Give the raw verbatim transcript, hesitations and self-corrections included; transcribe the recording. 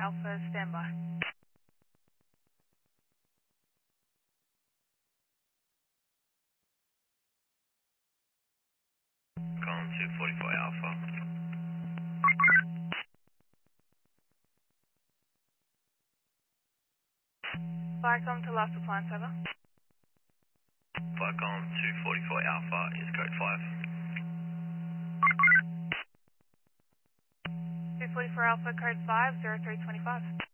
Alpha, standby. Calling two forty-four Alpha. Welcome to Last Appliance Server. Viacom two forty-four Alpha is code five. two forty-four Alpha, code five, zero three two five.